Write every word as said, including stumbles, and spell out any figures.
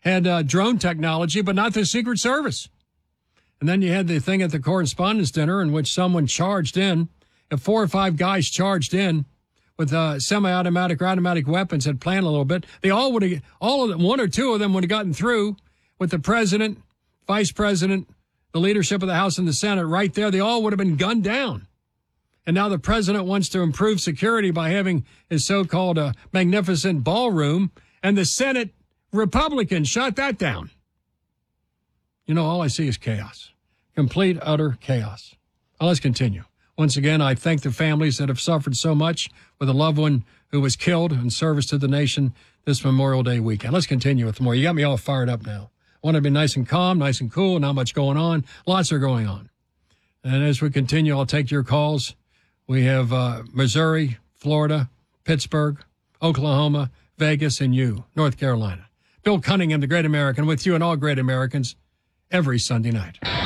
had uh, drone technology, but not the Secret Service. And then you had the thing at the Correspondents' Dinner in which someone charged in, and four or five guys charged in with uh, semi-automatic or automatic weapons, had planned a little bit. They all would have, all of them, one or two of them would have gotten through with the president, vice president, the leadership of the House and the Senate right there. They all would have been gunned down. And now the president wants to improve security by having his so-called uh, magnificent ballroom, and the Senate Republicans shot that down. You know, all I see is chaos. Complete, utter chaos. Well, let's continue. Once again, I thank the families that have suffered so much with a loved one who was killed in service to the nation this Memorial Day weekend. Let's continue with more. You got me all fired up now. I want to be nice and calm, nice and cool, not much going on. Lots are going on. And as we continue, I'll take your calls. We have uh, Missouri, Florida, Pittsburgh, Oklahoma, Vegas, and you, North Carolina. Bill Cunningham, the Great American, with you and all great Americans every Sunday night.